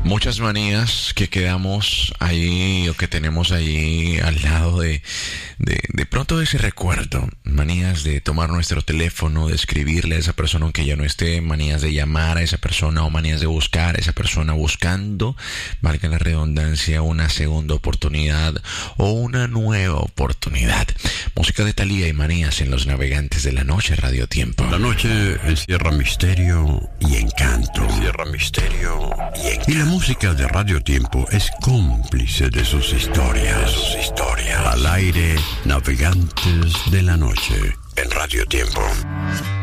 Muchas manías que quedamos ahí o que tenemos ahí al lado de pronto de ese recuerdo. Manías de tomar nuestro teléfono, de escribirle a esa persona aunque ya no esté, manías de llamar a esa persona o manías de buscar a esa persona buscando, valga la redundancia, una segunda oportunidad o una nueva oportunidad. Música de Thalía y manías en Los Navegantes de la Noche, Radio Tiempo. La noche encierra misterio y encanto. Y la música de Radio Tiempo es cómplice de sus historias. Al aire, Navegantes de la Noche, en Radio Tiempo.